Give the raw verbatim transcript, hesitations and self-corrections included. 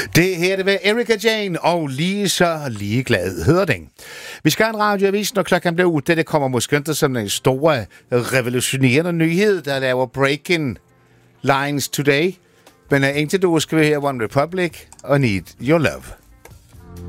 Det her det var Erika Jane og lige så ligeglad hedder den. Vi skal have en radioavis, når klokken bliver ute. Det kommer måske ikke som en stor revolutionerende nyhed, der laver breaking lines today. Men indtil du skal vi her One Republic og Need Your Love.